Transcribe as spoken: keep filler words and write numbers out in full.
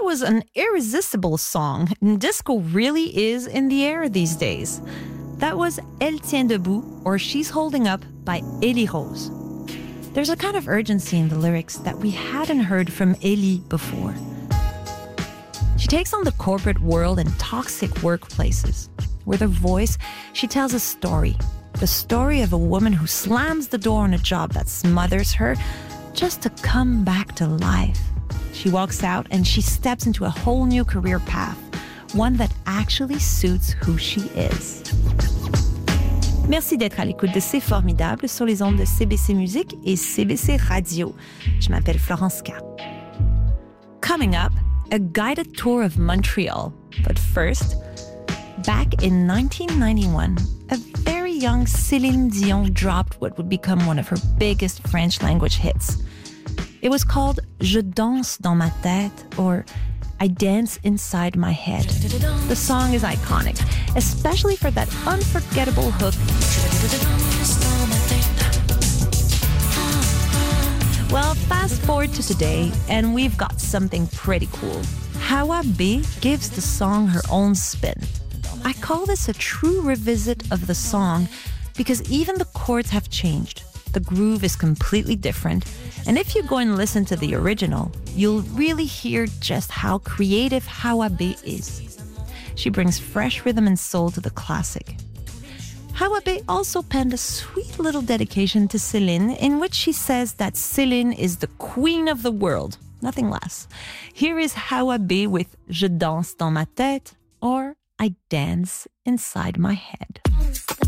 was an irresistible song. Disco really is in the air these days. That was Elle tient debout, or She's Holding Up by Elie Rose. There's a kind of urgency in the lyrics that we hadn't heard from Elie before. She takes on the corporate world and toxic workplaces. With her voice, she tells a story. The story of a woman who slams the door on a job that smothers her just to come back to life. She walks out and she steps into a whole new career path, one that actually suits who she is. Merci d'être à l'écoute de C'est Formidable sur les ondes de C B C Musique et C B C Radio. Je m'appelle Florence K. Coming up, a guided tour of Montreal. But first, back in nineteen ninety-one, a very young Céline Dion dropped what would become one of her biggest French language hits. It was called Je danse dans ma tête, or I dance inside my head. The song is iconic, especially for that unforgettable hook. Well, fast forward to today, and we've got something pretty cool. Hawa B gives the song her own spin. I call this a true revisit of the song because even the chords have changed. The groove is completely different, and if you go and listen to the original, you'll really hear just how creative Hawa B is. She brings fresh rhythm and soul to the classic. Hawa B also penned a sweet little dedication to Céline in which she says that Céline is the queen of the world, nothing less. Here is Hawa B with Je danse dans ma tête, or I dance inside my head.